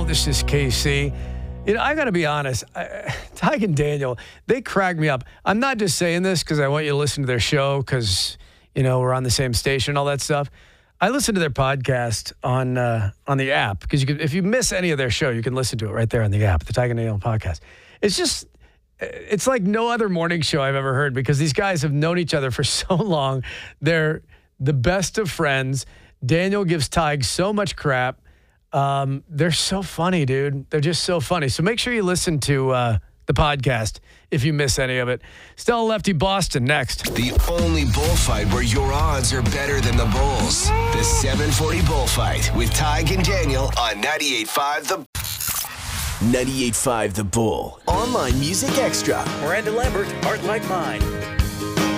Bull. This is KC. I got to be honest. Tig and Daniel, they crack me up. I'm not just saying this because I want you to listen to their show because, we're on the same station and all that stuff. I listen to their podcast on the app because if you miss any of their show, you can listen to it right there on the app, the Tig and Daniel podcast. It's like no other morning show I've ever heard because these guys have known each other for so long. They're the best of friends. Daniel gives Tig so much crap. They're so funny, dude. They're just so funny. So make sure you listen to the podcast if you miss any of it. Stella Lefty Boston next. The only bullfight where your odds are better than the Bulls. The 740 Bullfight with Tig and Daniel on 98.5 The 98.5 The Bull. Online Music Extra. Miranda Lambert, Heart Like Mine.